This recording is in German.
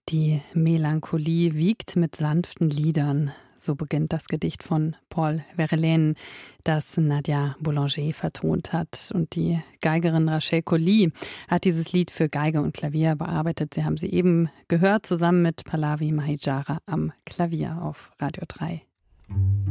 Die Melancholie wiegt mit sanften Liedern. So beginnt das Gedicht von Paul Verlaine, das Nadia Boulanger vertont hat. Und die Geigerin Rachel Colli hat dieses Lied für Geige und Klavier bearbeitet. Sie haben sie eben gehört, zusammen mit Pallavi Mahijara am Klavier auf Radio 3.